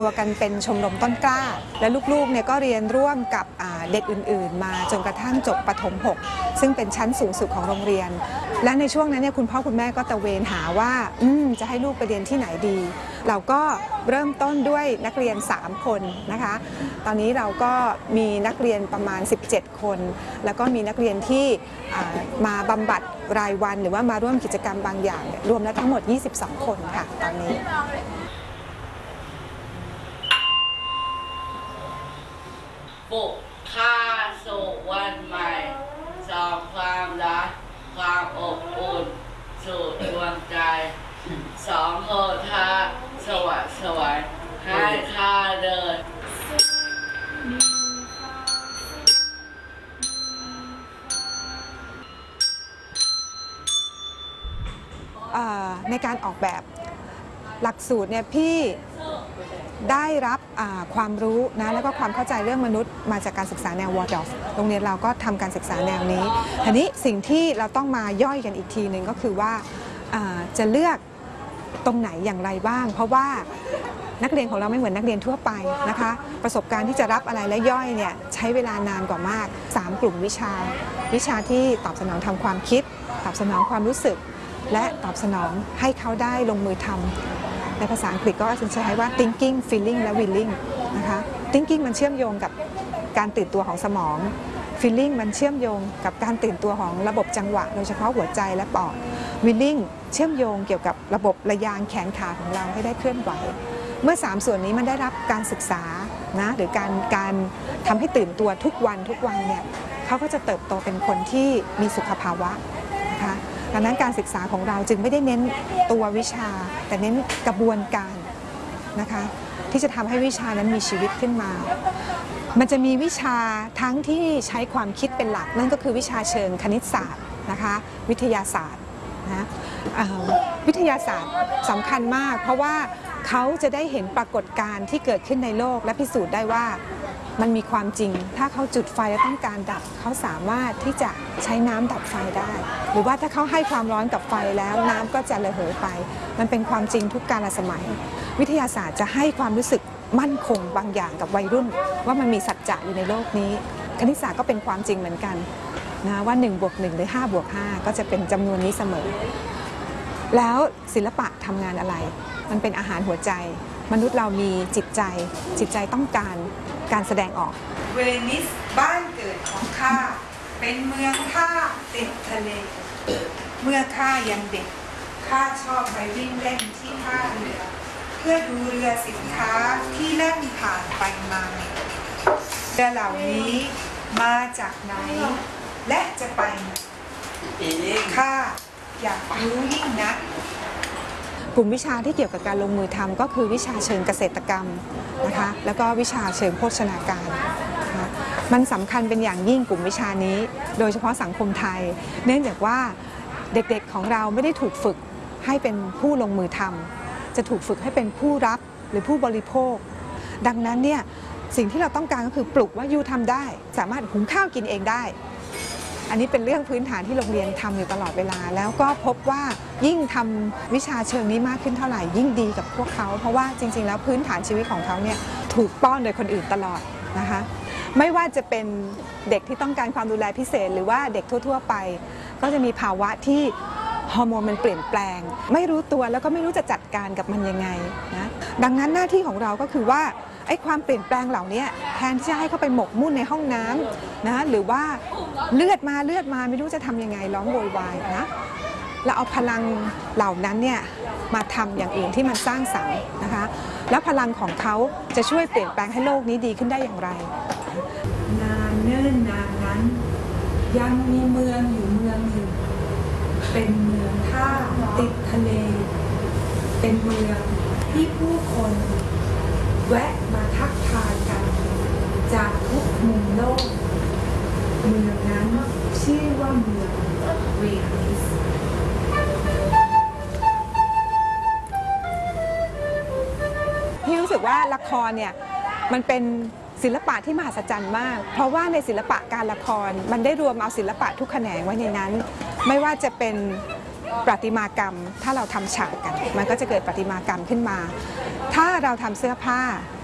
ตัวกันเป็นชมรมต้นกล้าและลูกๆเนี่ยก็เรียนร่วมกับเด็กอื่นๆมาจนกระทั่งจบประถม 6ซึ่งเป็นชั้นสูงสุดของโรงเรียนและในช่วงนั้นเนี่ยคุณพ่อคุณแม่ก็ตะเวนหาว่าจะให้ลูกไปเรียนที่ไหนดีเราก็เริ่มต้นด้วยนักเรียน3คนนะคะตอนนี้เราก็มีนักเรียนประมาณ17คนแล้วก็มีนักเรียนที่มาบำบัดรายวันหรือว่ามาร่วมกิจกรรมบางอย่างรวมแล้วทั้งหมด22คนค่ะตอนนี้ปลุกข้าสู่วันใหม่สองความรักความอบอุ่นสู่ดวงใจสองโหทาสวัสดิ์สวรรค์ให้ข้าเดินในการออกแบบหลักสูตรเนี่ยพี่ได้รับความรู้นะแล้วก็ความเข้าใจเรื่องมนุษย์มาจากการศึกษาแนววอร์ดอฟโรงเรียนเราก็ทำการศึกษาแนวนี้ทีนี้สิ่งที่เราต้องมาย่อยกันอีกทีหนึ่งก็คือว่าจะเลือกตรงไหนอย่างไรบ้างเพราะว่านักเรียนของเราไม่เหมือนนักเรียนทั่วไปนะคะประสบการณ์ที่จะรับอะไรและย่อยเนี่ยใช้เวลานานกว่ามาก3กลุ่มวิชาที่ตอบสนองทางความคิดตอบสนองความรู้สึกและตอบสนองให้เขาได้ลงมือทำในภาษาอังกฤษก็จะใช้ว่า thinking feeling และ willing นะคะ thinking มันเชื่อมโยงกับการตื่นตัวของสมอง feeling มันเชื่อมโยงกับการตื่นตัวของระบบจังหวะโดยเฉพาะหัวใจและปอด willing เชื่อมโยงเกี่ยวกับระบบระยางแขนขาของเราให้ได้เคลื่อนไหวเมื่อ3ส่วนนี้มันได้รับการศึกษานะหรือการทำให้ตื่นตัวทุกวันเนี่ยเขาก็จะเติบโตเป็นคนที่มีสุขภาวะนะคะดังนั้นการศึกษาของเราจึงไม่ได้เน้นตัววิชาแต่เน้นกระบวนการนะคะที่จะทำให้วิชานั้นมีชีวิตขึ้นมามันจะมีวิชาทั้งที่ใช้ความคิดเป็นหลักนั่นก็คือวิชาเชิงคณิตศาสตร์นะคะวิทยาศาสตร์นะวิทยาศาสตร์สำคัญมากเพราะว่าเขาจะได้เห็นปรากฏการณ์ที่เกิดขึ้นในโลกและพิสูจน์ได้ว่ามันมีความจริงถ้าเขาจุดไฟและต้องการดับเขาสามารถที่จะใช้น้ำดับไฟได้หรือว่าถ้าเขาให้ความร้อนกับไฟแล้วน้ำก็จะระเหยไปมันเป็นความจริงทุกกาลสมัยวิทยาศาสตร์จะให้ความรู้สึกมั่นคงบางอย่างกับวัยรุ่นว่ามันมีสัจจะอยู่ในโลกนี้คณิตศาสตร์ก็เป็นความจริงเหมือนกันนะว่า1 บวก 1หรือ5 บวก 5ก็จะเป็นจำนวนนี้เสมอแล้วศิลปะทำงานอะไรมันเป็นอาหารหัวใจมนุษย์เรามีจิตใจต้องการแสดงออกเวนิสบ้านเกิดของข้าเป็นเมืองท่าติดทะเลเมื่อข้ายังเด็กข้าชอบไปวิ่งเล่นที่ท่าเรือเพื่อดูเรือสินค้าที่แล่นผ่านไปมาเรือเหล่านี้มาจากไหนและจะไปข้าอยากรู้ยิ่งนักกลุ่มวิชาที่เกี่ยวกับการลงมือทำก็คือวิชาเชิงเกษตรกรรมนะคะแล้วก็วิชาเชิงโภชนาการนะคะมันสำคัญเป็นอย่างยิ่งกลุ่มวิชานี้โดยเฉพาะสังคมไทยเนื่องจากว่าเด็กๆของเราไม่ได้ถูกฝึกให้เป็นผู้ลงมือทำจะถูกฝึกให้เป็นผู้รับหรือผู้บริโภคดังนั้นเนี่ยสิ่งที่เราต้องการก็คือปลุกว่ายูทำได้สามารถหุงข้าวกินเองได้อันนี้เป็นเรื่องพื้นฐานที่โรงเรียนทำอยู่ตลอดเวลาแล้วก็พบว่ายิ่งทำวิชาเชิงนี้มากขึ้นเท่าไหร่ยิ่งดีกับพวกเขาเพราะว่าจริงๆแล้วพื้นฐานชีวิตของเขาเนี่ยถูกป้อนโดยคนอื่นตลอดนะคะไม่ว่าจะเป็นเด็กที่ต้องการความดูแลพิเศษหรือว่าเด็กทั่วๆไปก็จะมีภาวะที่ฮอร์โมนมันเปลี่ยนแปลงไม่รู้ตัวแล้วก็ไม่รู้จะจัดการกับมันยังไงนะดังนั้นหน้าที่ของเราก็คือว่าไอ้ความเปลี่ยนแปลงเหล่านี้แทนที่จะให้เขาไปหมกมุ่นในห้องน้ำนะหรือว่าเลือดมาไม่รู้จะทำยังไงร้องโวยวายนะเราเอาพลังเหล่านั้นเนี่ยมาทำอย่างอื่นที่มันสร้างสรรค์นะคะแล้วพลังของเขาจะช่วยเปลี่ยนแปลงให้โลกนี้ดีขึ้นได้อย่างไรนานเนิ่นนานนั้นยังมีเมืองอยู่เมืองหนึ่งเป็นเมืองท่าติดทะเลเป็นเมืองที่ผู้คนแวะมาทักทายกันจากทุกมุมโลกเมืองนั้นชื่อว่าเมืองเวนิสพี่รู้สึกว่าละครเนี่ยมันเป็นศิลปะที่มหัศจรรย์มากเพราะว่าในศิลปะการละครมันได้รวมเอาศิลปะทุกแขนงไว้ในนั้นไม่ว่าจะเป็นประติมากรรมถ้าเราทำฉากกันมันก็จะเกิดประติมากรรมขึ้นมา ถ้าเราทำเสื้อผ้า